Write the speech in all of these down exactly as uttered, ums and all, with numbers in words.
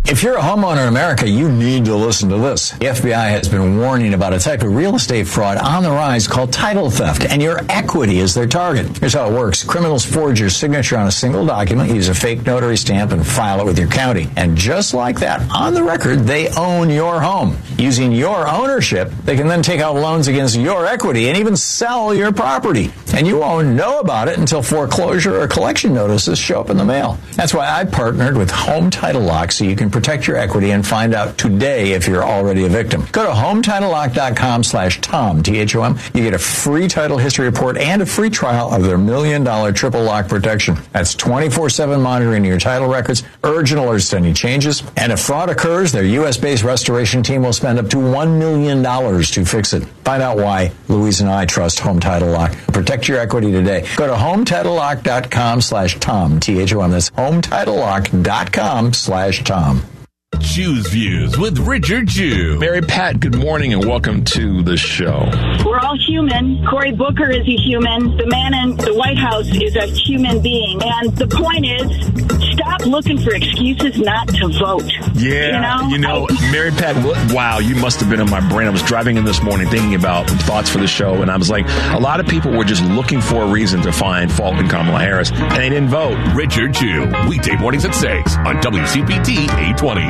If you're a homeowner in America, you need to listen to this. The F B I has been warning about a type of real estate fraud on the rise called title theft, and your equity is their target. Here's how it works. Criminals forge your signature on a single document, use a fake notary stamp, and file it with your county. And just like that, on the record, they own your home. Using your ownership, they can then take out loans against your equity and even sell your property. And you won't know about it until foreclosure or collection notices show up in the mail. That's why I partnered with Home Title Lock so you can protect your equity and find out today if you're already a victim. Go to home title lock dot com slash Tom, T H O M. You get a free title history report and a free trial of their million dollar triple lock protection. That's twenty-four seven monitoring your title records, urgent alerts to any changes. And if fraud occurs, their U S based restoration team will spend up to one million dollars to fix it. Find out why Louise and I trust Home Title Lock. Protect your equity today. Go to home title lock dot com slash Tom, T H O M. That's home title lock dot com slash Tom. Jews Views with Richard Jew. Mary Pat, good morning and welcome to the show. We're all human. Cory Booker is a human. The man in the White House is a human being. And the point is, stop looking for excuses not to vote. Yeah, you know, you know I, Mary Pat, wow, you must have been in my brain. I was driving in this morning thinking about thoughts for the show, and I was like, a lot of people were just looking for a reason to find fault in Kamala Harris, and they didn't vote. Richard Jew, weekday mornings at six on W C P T eight twenty.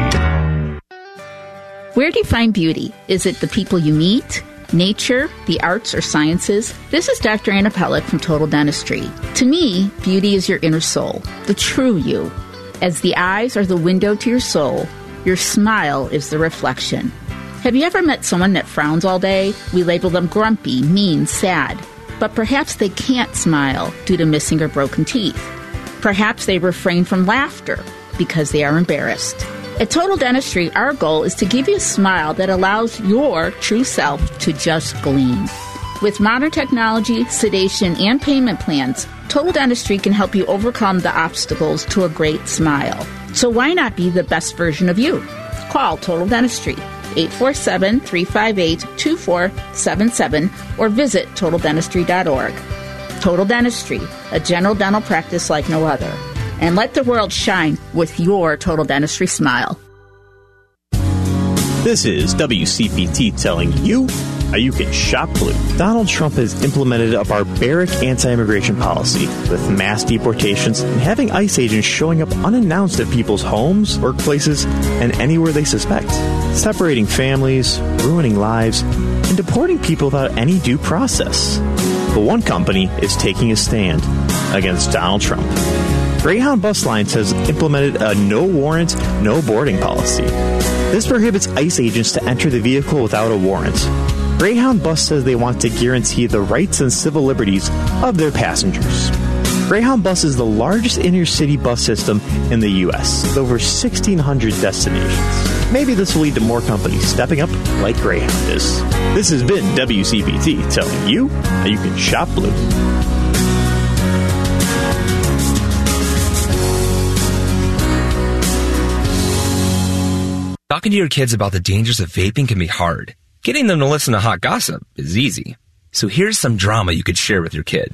Where do you find beauty? Is it the people you meet, nature, the arts, or sciences? This is Doctor Anna Pellick from Total Dentistry. To me, beauty is your inner soul, the true you. As the eyes are the window to your soul, your smile is the reflection. Have you ever met someone that frowns all day? We label them grumpy, mean, sad. But perhaps they can't smile due to missing or broken teeth. Perhaps they refrain from laughter because they are embarrassed. At Total Dentistry, our goal is to give you a smile that allows your true self to just gleam. With modern technology, sedation, and payment plans, Total Dentistry can help you overcome the obstacles to a great smile. So why not be the best version of you? Call Total Dentistry, eight four seven, three five eight, two four seven seven, or visit total dentistry dot org. Total Dentistry, a general dental practice like no other. And let the world shine with your Total Dentistry smile. This is W C P T telling you how you can shop blue. Donald Trump has implemented a barbaric anti-immigration policy with mass deportations and having ICE agents showing up unannounced at people's homes, workplaces, and anywhere they suspect, separating families, ruining lives, and deporting people without any due process. But one company is taking a stand against Donald Trump. Greyhound Bus Lines has implemented a no warrant, no boarding policy. This prohibits ICE agents to enter the vehicle without a warrant. Greyhound Bus says they want to guarantee the rights and civil liberties of their passengers. Greyhound Bus is the largest inner-city bus system in the U S, with over sixteen hundred destinations. Maybe this will lead to more companies stepping up like Greyhound is. This has been W C P T telling you how you can shop blue. Talking to your kids about the dangers of vaping can be hard. Getting them to listen to hot gossip is easy. So here's some drama you could share with your kid.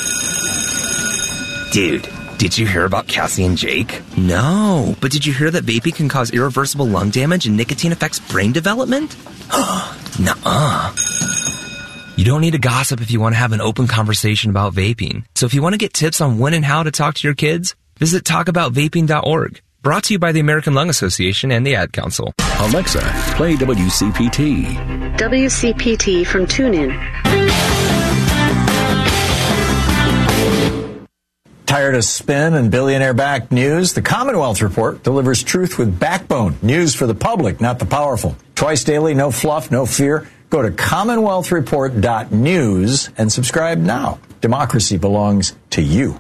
Dude, did you hear about Cassie and Jake? No, but did you hear that vaping can cause irreversible lung damage and nicotine affects brain development? Nuh-uh. You don't need to gossip if you want to have an open conversation about vaping. So if you want to get tips on when and how to talk to your kids, visit talk about vaping dot org. Brought to you by the American Lung Association and the Ad Council. Alexa, play W C P T. W C P T from TuneIn. Tired of spin and billionaire-backed news? The Commonwealth Report delivers truth with backbone. News for the public, not the powerful. Twice daily, no fluff, no fear. Go to commonwealth report dot news and subscribe now. Democracy belongs to you.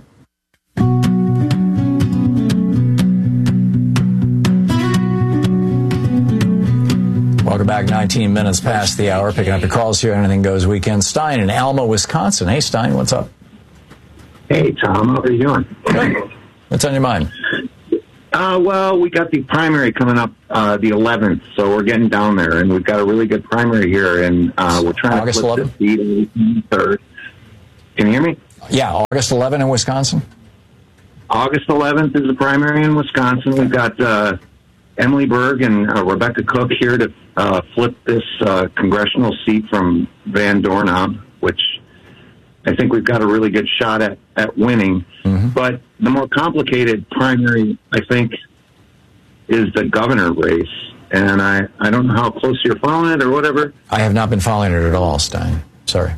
Welcome back. nineteen minutes past the hour. Picking up your calls here. Anything Goes Weekend. Stein in Alma, Wisconsin. Hey, Stein, what's up? Hey, Tom. How are you doing? Good. What's on your mind? Uh, well, we got the primary coming up uh, the eleventh, so we're getting down there, and we've got a really good primary here, and uh, we're trying August to flip the seat on the third. Can you hear me? Yeah, August eleventh in Wisconsin. August eleventh is the primary in Wisconsin. We've got uh, Emily Berg and uh, Rebecca Cook here to uh, flip this uh, congressional seat from Van Dorn, which I think we've got a really good shot at, at winning. Mm-hmm. But the more complicated primary, I think, is the governor race. And I, I don't know how close you're following it or whatever. I have not been following it at all, Stein. Sorry.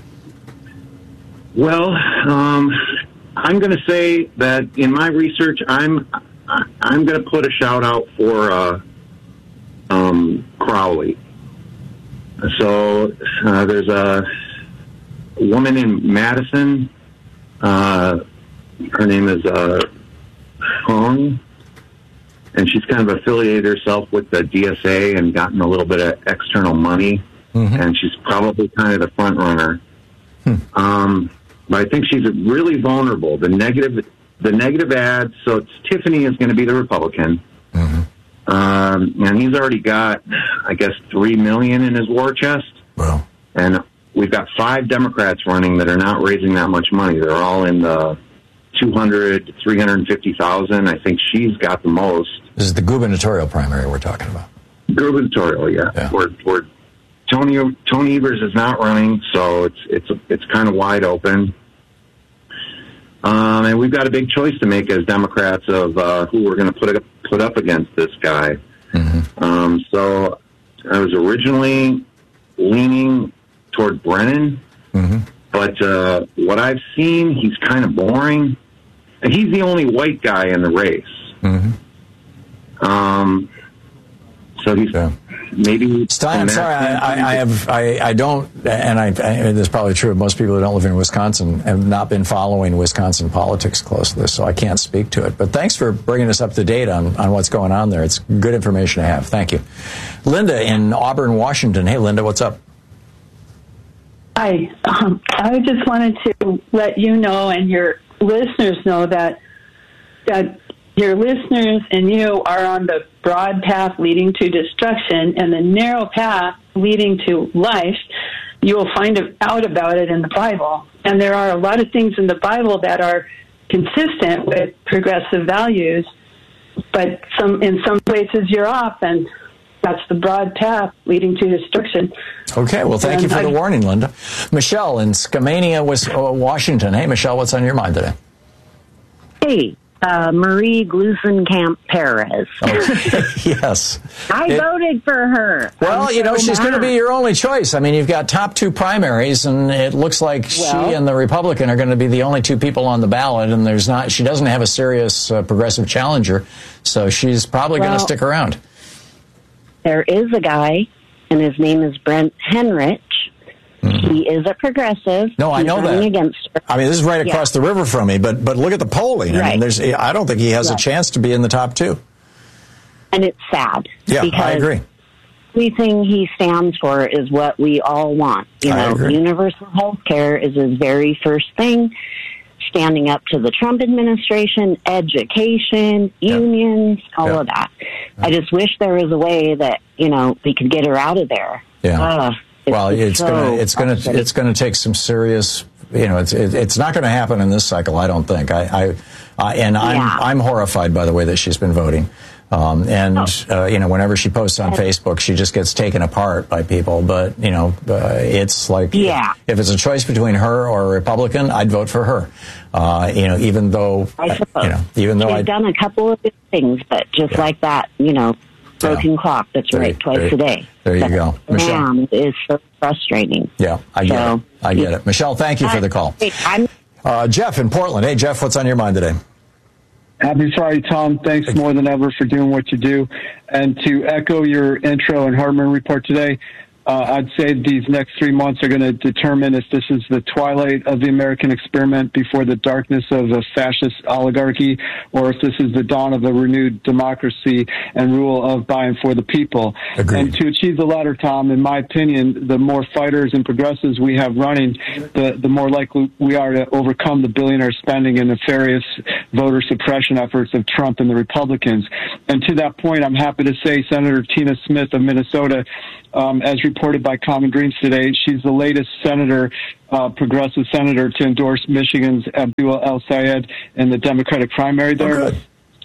Well, um, I'm going to say that in my research, I'm I'm going to put a shout out for uh, um, Crowley. So uh, there's a woman in Madison. Uh, her name is uh, Hong. And she's kind of affiliated herself with the D S A and gotten a little bit of external money. Mm-hmm. And she's probably kind of the front runner. Hmm. Um, but I think she's really vulnerable. The negative, the negative ads. So it's, Tiffany is going to be the Republican. Mm-hmm. Um, and he's already got, I guess, three million in his war chest. Wow. And we've got five Democrats running that are not raising that much money. They're all in the two hundred to three hundred fifty thousand. I think she's got the most. This is the gubernatorial primary we're talking about. Gubernatorial, yeah. yeah. We're, we're, Tony Tony Evers is not running, so it's it's it's kind of wide open. Um, and we've got a big choice to make as Democrats of uh, who we're going to put up, put up against this guy. Mm-hmm. Um, so I was originally leaning toward Brennan, mm-hmm. but uh, what I've seen, he's kind of boring. And he's the only white guy in the race. Mm-hmm. Um, so he's yeah. maybe. Stein, I'm sorry, I, I, I have, I, I don't, and I, I, this is probably true of most people who don't live in Wisconsin, have not been following Wisconsin politics closely, so I can't speak to it. But thanks for bringing us up to date on, on what's going on there. It's good information to have. Thank you. Linda in Auburn, Washington. Hey, Linda, what's up? Hi. Um, I just wanted to let you know and your listeners know that that your listeners and you are on the broad path leading to destruction and the narrow path leading to life. You will find out about it in the Bible. And there are a lot of things in the Bible that are consistent with progressive values, but some in some places you're off, and that's the broad path leading to destruction. Okay, well, thank and you for I, the warning, Linda. Michelle in Skamania, Washington. Hey, Michelle, what's on your mind today? Hey, uh, Marie Gluesenkamp Perez. Okay. Yes. I it, voted for her. Well, I'm you know, so she's going to be your only choice. I mean, you've got top two primaries, and it looks like well, she and the Republican are going to be the only two people on the ballot, and there's not. She doesn't have a serious uh, progressive challenger, so she's probably well, going to stick around. There is a guy, and his name is Brent Henrich. Mm-hmm. He is a progressive. No, I He's know that. Against her. I mean, this is right across yeah. the river from me, but but look at the polling. Right. I mean, there's. I don't think he has right. a chance to be in the top two. And it's sad. Yeah, because I agree. Everything he stands for is what we all want. You I know, agree. universal health care is his very first thing. Standing up to the Trump administration, education, yeah. unions, all yeah. of that. Yeah. I just wish there was a way that, you know, we could get her out of there. Yeah. Uh, it's, well, it's so gonna it's gonna upsetting. it's gonna take some serious. You know, it's it, it's not going to happen in this cycle. I don't think. I, I uh, and I'm yeah. I'm horrified by the way that she's been voting. Um, and, oh. uh, you know, whenever she posts on Facebook, she just gets taken apart by people. But, you know, uh, it's like, yeah. if, if it's a choice between her or a Republican, I'd vote for her. Uh, you know, even though, I suppose. you know, even though She's I'd done a couple of good things, but just yeah. like that, you know, broken yeah. clock that's there, right twice there, a day. There you go. Michelle. Man, it is so frustrating. Yeah, I get so, it. I get it. Michelle, thank you for the call. I'm, uh, Jeff in Portland. Hey, Jeff, what's on your mind today? Happy Friday, Tom. Thanks more than ever for doing what you do. And to echo your intro and Hartman report today, uh, I'd say these next three months are going to determine if this is the twilight of the American experiment before the darkness of a fascist oligarchy, or if this is the dawn of a renewed democracy and rule of by and for the people. Agreed. And to achieve the latter, Tom, in my opinion, the more fighters and progressives we have running, the, the more likely we are to overcome the billionaire spending and nefarious voter suppression efforts of Trump and the Republicans. And to that point, I'm happy to say Senator Tina Smith of Minnesota, um, as reported by Common Dreams today, she's the latest senator, uh, progressive senator, to endorse Michigan's Abdul El Sayed in the Democratic primary there. Oh,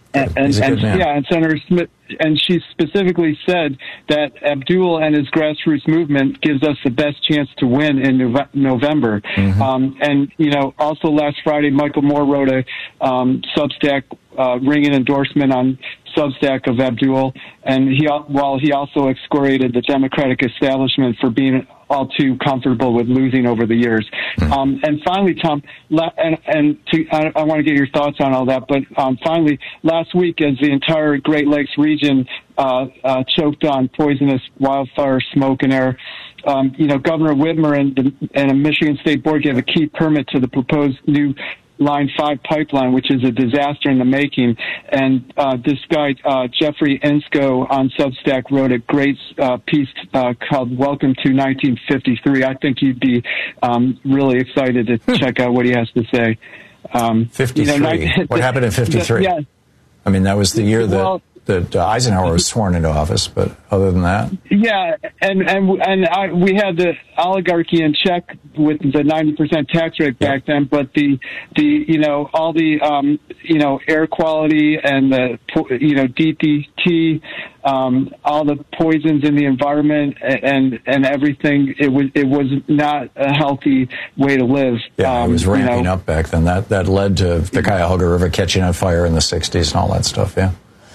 And, and, He's a good and man. yeah, and Senator Smith, and she specifically said that Abdul and his grassroots movement gives us the best chance to win in Nove- November. Mm-hmm. Um, and you know, also last Friday, Michael Moore wrote a um, Substack uh, ringing endorsement on Substack of Abdul, and he while he also excoriated the Democratic establishment for being all too comfortable with losing over the years. Mm-hmm. Um, and finally, Tom, la- and, and to, I, I want to get your thoughts on all that, but um, finally, last week, as the entire Great Lakes region uh, uh, choked on poisonous wildfire smoke and air, um, you know, Governor Whitmer and, the, and a Michigan State Board gave a key permit to the proposed new Line five pipeline, which is a disaster in the making. And uh, this guy, uh, Jeffrey Ensko on Substack, wrote a great uh, piece uh, called Welcome to nineteen fifty-three. I think you'd be um, really excited to check out what he has to say. Um, fifty-three. You know, what happened in fifty-three? Yeah. I mean, that was the year that, Well, that uh, Eisenhower was sworn into office, but other than that? Yeah, and and and I, we had the oligarchy in check with the ninety percent tax rate back then, but the the you know all the um, you know air quality and the you know D D T, um, all the poisons in the environment and and everything, it was it was not a healthy way to live. Yeah, um, it was ramping you know. up back then. That that led to the Cuyahoga River catching on fire in the sixties and all that stuff. Yeah.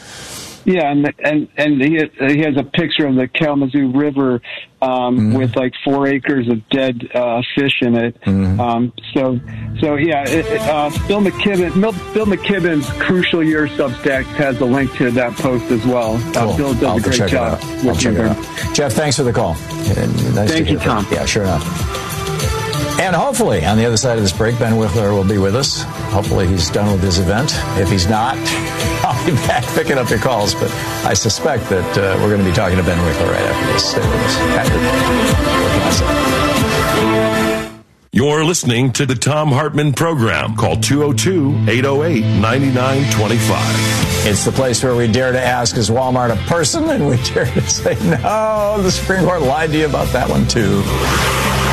Yeah, and and and he he has a picture of the Kalamazoo River um, mm-hmm. with like four acres of dead uh, fish in it. Mm-hmm. Um, so so yeah, it, it, uh, Bill McKibben, Bill McKibben's Crucial Year Substack has a link to that post as well. Cool. Uh, Bill does I'll a great check job. It out. I'll check it out. Jeff, thanks for the call. Nice Thank to you, hear from Tom. Yeah, sure enough. And hopefully, on the other side of this break, Ben Wickler will be with us. Hopefully he's done with his event. If he's not, I'll be back picking up your calls. But I suspect that uh, we're going to be talking to Ben Wickler right after this. Stay with us. Patrick. You're listening to the Thom Hartmann Program. Call two oh two, eight oh eight, nine nine two five. It's the place where we dare to ask, is Walmart a person? And we dare to say, no, the Supreme Court lied to you about that one, too.